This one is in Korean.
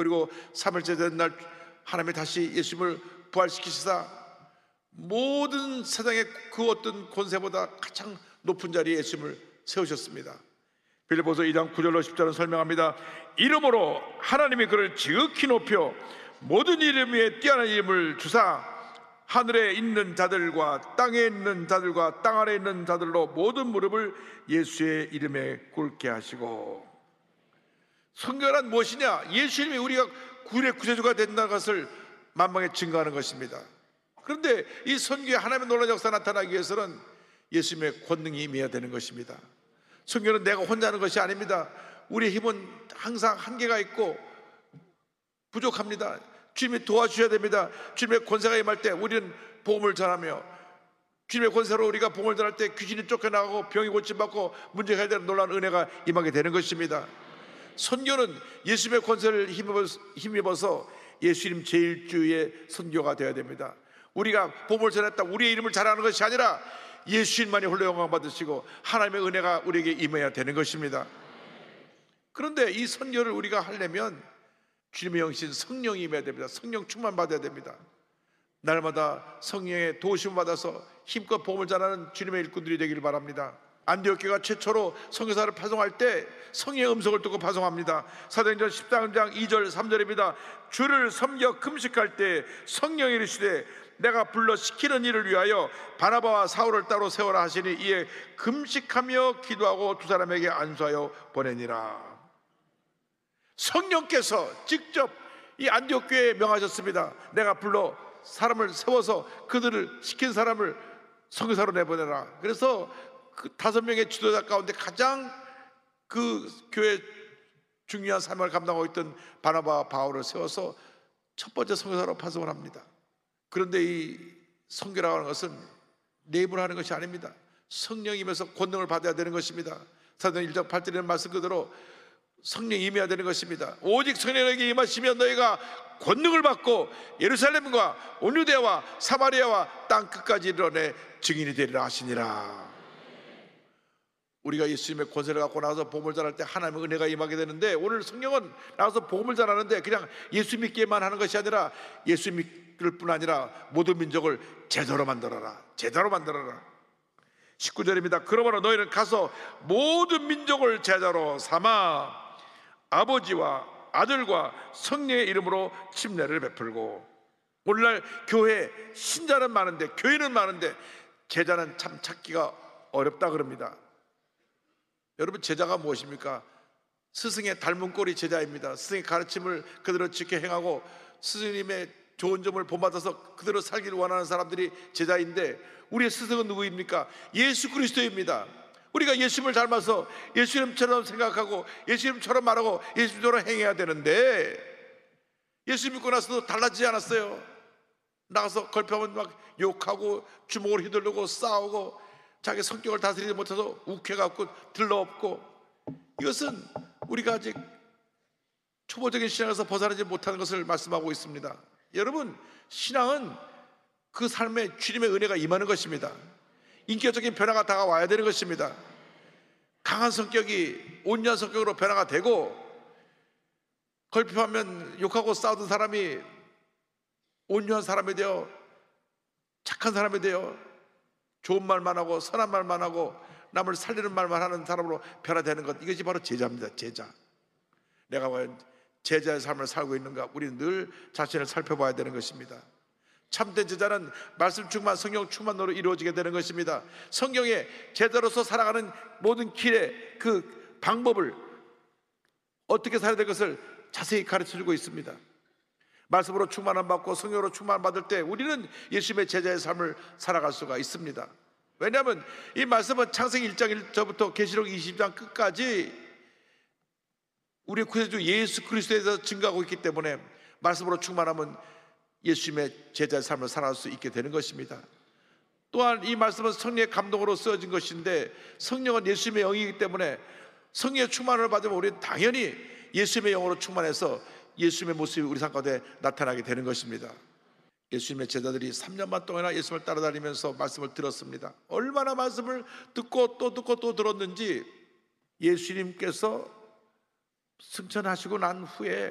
그리고 3일째 되는 날 하나님이 다시 예수님을 부활시키시사 모든 세상의 그 어떤 권세보다 가장 높은 자리에 예수님을 세우셨습니다. 빌립보서 2장 9절로 10절은 설명합니다. 이름으로 하나님이 그를 지극히 높여 모든 이름 위에 뛰어난 이름을 주사 하늘에 있는 자들과 땅에 있는 자들과 땅 아래에 있는 자들로 모든 무릎을 예수의 이름에 꿇게 하시고. 성경은 무엇이냐? 예수님이 우리가 구원의 구세주가 된다는 것을 만방에 증거하는 것입니다. 그런데 이 선교에 하나님의 놀라운 역사 나타나기 위해서는 예수님의 권능이 임해야 되는 것입니다. 선교는 내가 혼자 하는 것이 아닙니다. 우리의 힘은 항상 한계가 있고 부족합니다. 주님이 도와주셔야 됩니다. 주님의 권세가 임할 때 우리는 복음을 전하며, 주님의 권세로 우리가 복음을 전할 때 귀신이 쫓겨나가고 병이 고침받고 문제가 해결되는 놀라운 은혜가 임하게 되는 것입니다. 선교는 예수님의 권세를 힘입어서 예수님 제1주의 선교가 되어야 됩니다. 우리가 복음을 전했다 우리의 이름을 자랑하는 것이 아니라 예수님만이 홀로 영광 받으시고 하나님의 은혜가 우리에게 임해야 되는 것입니다. 그런데 이 선교를 우리가 하려면 주님의 영신 성령이 임해야 됩니다. 성령 충만 받아야 됩니다. 날마다 성령의 도우심을 받아서 힘껏 복음을 전하는 주님의 일꾼들이 되기를 바랍니다. 안디옥교가 최초로 선교사를 파송할 때 성령의 음성을 듣고 파송합니다. 사도행전 13장 2절 3절입니다. 주를 섬겨 금식할 때 성령이 이르시되 내가 불러 시키는 일을 위하여 바나바와 사울을 따로 세워라 하시니 이에 금식하며 기도하고 두 사람에게 안수하여 보내니라. 성령께서 직접 이 안디옥 교회에 명하셨습니다. 내가 불러 사람을 세워서 그들을 시킨 사람을 선교사로 내보내라. 그래서 그 5명의 지도자 가운데 가장 그 교회 중요한 사명을 감당하고 있던 바나바와 바울을 세워서 첫 번째 선교사로 파송을 합니다. 그런데 이 선교라고 하는 것은 내 힘으로 하는 것이 아닙니다. 성령이면서 권능을 받아야 되는 것입니다. 사도행 1장 8절의 말씀 그대로 성령이 임해야 되는 것입니다. 오직 성령에게 임하시면 너희가 권능을 받고 예루살렘과 온 유대와 사마리아와 땅 끝까지 이르러 증인이 되리라 하시니라. 우리가 예수님의 권세를 갖고 나와서 복음을 전할 때 하나님의 은혜가 임하게 되는데, 오늘 성령은 나와서 복음을 전하는데 그냥 예수 믿기만 하는 것이 아니라 예수 믿을 뿐 아니라 모든 민족을 제자로 만들어라. 제자로 만들어라. 19절입니다. 그러므로 너희는 가서 모든 민족을 제자로 삼아 아버지와 아들과 성령의 이름으로 침례를 베풀고. 오늘날 교회 신자는 많은데, 교인은 많은데 제자는 참 찾기가 어렵다 그럽니다. 여러분, 제자가 무엇입니까? 스승의 닮은 꼴이 제자입니다. 스승의 가르침을 그대로 지켜 행하고 스승님의 좋은 점을 본받아서 그대로 살기를 원하는 사람들이 제자인데, 우리의 스승은 누구입니까? 예수 그리스도입니다. 우리가 예수님을 닮아서 예수님처럼 생각하고 예수님처럼 말하고 예수님처럼 행해야 되는데, 예수 믿고 나서도 달라지지 않았어요. 나가서 걸표하면 막 욕하고 주먹을 휘두르고 싸우고 자기 성격을 다스리지 못해서 욱해갖고 들러엎고. 이것은 우리가 아직 초보적인 신앙에서 벗어나지 못하는 것을 말씀하고 있습니다. 여러분, 신앙은 그 삶에 주님의 은혜가 임하는 것입니다. 인격적인 변화가 다가와야 되는 것입니다. 강한 성격이 온유한 성격으로 변화가 되고, 걸핏하면 욕하고 싸우던 사람이 온유한 사람이 되어 착한 사람이 되어 좋은 말만 하고 선한 말만 하고 남을 살리는 말만 하는 사람으로 변화되는 것, 이것이 바로 제자입니다. 제자. 내가 과연 제자의 삶을 살고 있는가, 우리는 늘 자신을 살펴봐야 되는 것입니다. 참된 제자는 말씀 충만, 성령 충만으로 이루어지게 되는 것입니다. 성경에 제자로서 살아가는 모든 길의 그 방법을, 어떻게 살아야 될 것을 자세히 가르쳐주고 있습니다. 말씀으로 충만함 받고 성령으로 충만 받을 때 우리는 예수님의 제자의 삶을 살아갈 수가 있습니다. 왜냐하면 이 말씀은 창세기 1장 1절부터 계시록 20장 끝까지 우리 구세주 예수 그리스도에 대해서 증거하고 있기 때문에 말씀으로 충만하면 예수님의 제자의 삶을 살아갈 수 있게 되는 것입니다. 또한 이 말씀은 성령의 감동으로 쓰여진 것인데, 성령은 예수님의 영이기 때문에 성령의 충만을 받으면 우리는 당연히 예수님의 영으로 충만해서 예수님의 모습이 우리 삶 가운데 나타나게 되는 것입니다. 예수님의 제자들이 3년만 동안이나 예수님을 따라다니면서 말씀을 들었습니다. 얼마나 말씀을 듣고 또 들었는지, 예수님께서 승천하시고 난 후에